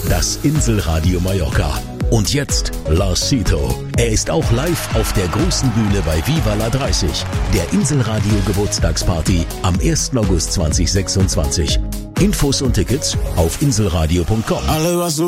das Inselradio Mallorca. Und jetzt Lars Sito. Er ist auch live auf der großen Bühne bei Viva la 30, der Inselradio Geburtstagsparty am 1. August 2026. Infos und Tickets auf inselradio.com. Alle, was du